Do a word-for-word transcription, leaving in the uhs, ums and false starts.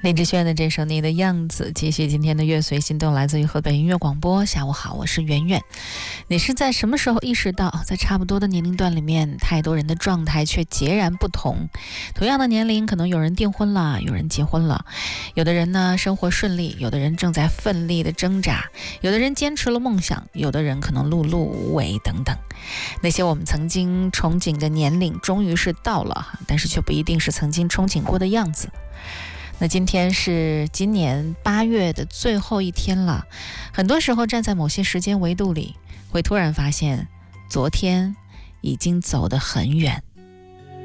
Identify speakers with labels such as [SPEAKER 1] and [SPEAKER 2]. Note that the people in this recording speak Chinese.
[SPEAKER 1] 林志炫的这首《你的样子》，继续今天的乐随心动，来自于河北音乐广播。下午好，我是圆圆。你是在什么时候意识到，在差不多的年龄段里面，太多人的状态却截然不同？同样的年龄，可能有人订婚了，有人结婚了，有的人呢生活顺利，有的人正在奋力的挣扎，有的人坚持了梦想，有的人可能碌碌无为等等。那些我们曾经憧憬的年龄，终于是到了，但是却不一定是曾经憧憬过的样子。那今天是今年八月的最后一天了，很多时候站在某些时间维度里，会突然发现昨天已经走得很远。